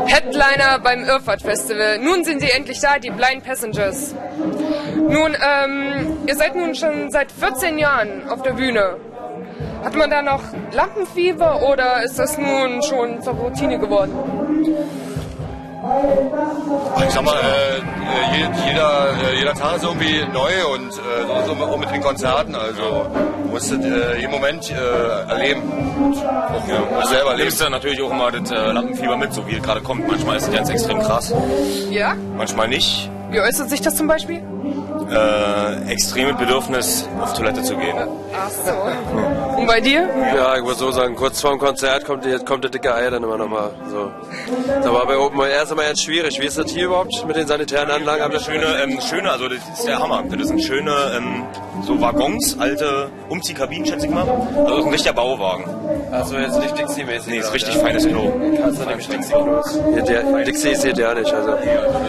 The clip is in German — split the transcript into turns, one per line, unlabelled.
Headliner beim Irrfahrt Festival. Nun sind sie endlich da, die Blind Passengers. Nun, ihr seid nun schon seit 14 Jahren auf der Bühne. Hat man da noch Lampenfieber oder ist das nun schon zur Routine geworden?
Ich sag mal, jeder Tag ist irgendwie neu und so ist es auch mit den Konzerten. Also musst du jeden Moment erleben. Auch selber erleben.
Nimmst du natürlich auch immer das Lampenfieber mit, so wie es gerade kommt. Manchmal ist es ganz extrem krass.
Ja?
Manchmal nicht.
Wie äußert sich das zum Beispiel?
Extremes Bedürfnis, auf Toilette zu gehen.
Ach so. Und bei dir?
Ja, ich würde so sagen, kurz vor dem Konzert kommt der dicke Ei dann immer nochmal. So. Da war bei Open Air immer jetzt schwierig. Wie ist das hier überhaupt mit den sanitären Anlagen?
Das schöne, also das ist der Hammer. Das sind schöne so Waggons, alte Umziehkabinen, schätze ich mal. Also das ist ein richtiger Bauwagen.
Also jetzt nicht Dixie-mäßig.
Nee, ist richtig feines Klo.
Kannst du nämlich Dixie-Klos. Dixie ist hier ja nicht. Also.